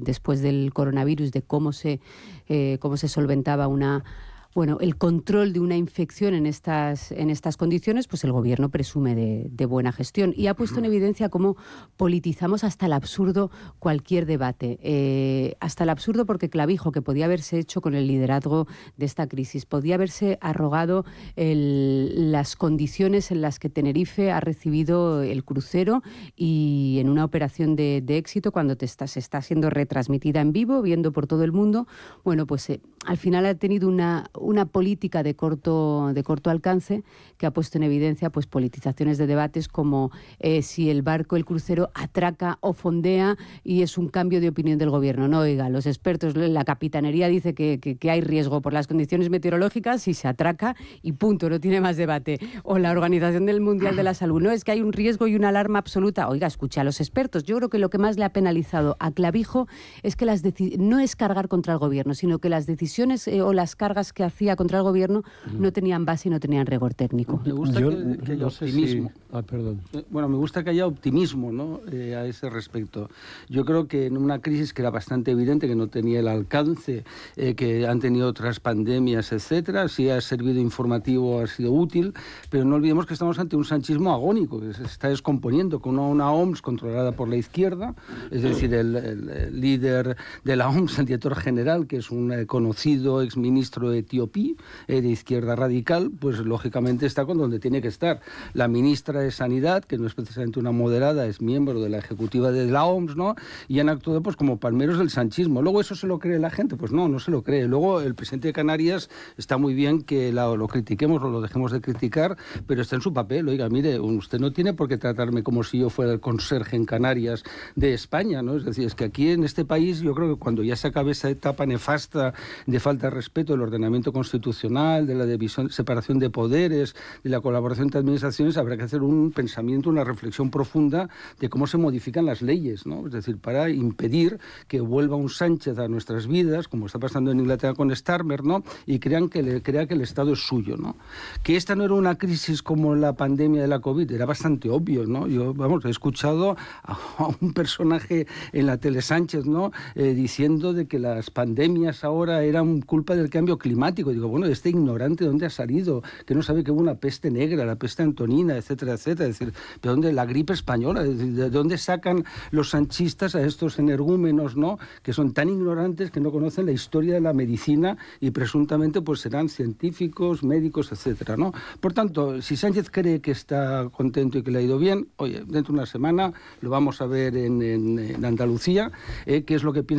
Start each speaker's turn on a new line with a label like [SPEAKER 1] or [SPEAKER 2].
[SPEAKER 1] después del coronavirus, de cómo se solventaba el control de una infección en estas condiciones, pues el gobierno presume de buena gestión y ha puesto en evidencia cómo politizamos hasta el absurdo cualquier debate. Hasta el absurdo porque Clavijo, que podía haberse hecho con el liderazgo de esta crisis, podía haberse arrogado las condiciones en las que Tenerife ha recibido el crucero y en una operación de éxito cuando se está siendo retransmitida en vivo, viendo por todo el mundo, bueno, pues al final ha tenido una política de corto alcance que ha puesto en evidencia pues politizaciones de debates como si el crucero atraca o fondea y es un cambio de opinión del gobierno. No, oiga, los expertos, la capitanería dice que hay riesgo por las condiciones meteorológicas y se atraca y punto, no tiene más debate. O la Organización Mundial de la Salud, no, es que hay un riesgo y una alarma absoluta. Oiga, escucha a los expertos. Yo creo que lo que más le ha penalizado a Clavijo es que no es cargar contra el gobierno, sino que las decisiones o las cargas que hacía contra el gobierno no tenían base y no tenían rigor técnico.
[SPEAKER 2] Me gusta que haya optimismo.
[SPEAKER 3] Perdón.
[SPEAKER 2] Bueno, me gusta que haya optimismo, ¿no? A ese respecto. Yo creo que en una crisis que era bastante evidente, que no tenía el alcance que han tenido otras pandemias, etcétera, sí ha servido informativo, ha sido útil, pero no olvidemos que estamos ante un sanchismo agónico, que se está descomponiendo, con una OMS controlada por la izquierda, es decir, el líder de la OMS, el director general, que es un conocido exministro etiopí, de izquierda radical, pues lógicamente está con donde tiene que estar. La ministra de Sanidad, que no es precisamente una moderada, es miembro de la ejecutiva de la OMS, ¿no? Y han actuado pues como palmeros del sanchismo. Luego, ¿eso se lo cree la gente? Pues no se lo cree. Luego, el presidente de Canarias está muy bien que lo critiquemos o lo dejemos de criticar, pero está en su papel. Oiga, mire, usted no tiene por qué tratarme como si yo fuera el conserje en Canarias de España, ¿no? Es decir, es que aquí en este país yo creo que cuando ya se acabe esa etapa nefasta de falta de respeto del ordenamiento constitucional, de la separación de poderes, de la colaboración entre administraciones, habrá que hacer un pensamiento, una reflexión profunda de cómo se modifican las leyes, ¿no? Es decir, para impedir que vuelva un Sánchez a nuestras vidas, como está pasando en Inglaterra con Starmer, ¿no? Y crea que el Estado es suyo, ¿no? Que esta no era una crisis como la pandemia de la COVID, era bastante obvio, ¿no? Yo, he escuchado a un personaje en la tele Sánchez, ¿no? Diciendo de que las pandemias ahora eran culpa del cambio climático. Digo, bueno, este ignorante, ¿de dónde ha salido? Que no sabe que hubo una peste negra, la peste antonina, etcétera, etcétera. Es decir, ¿de dónde la gripe española? Es decir, ¿de dónde sacan los sanchistas a estos energúmenos, ¿no? Que son tan ignorantes que no conocen la historia de la medicina y presuntamente pues serán científicos, médicos, etcétera, ¿no? Por tanto, si Sánchez cree que está contento y que le ha ido bien, oye, dentro de una semana lo vamos a ver en Andalucía, qué es lo que piensa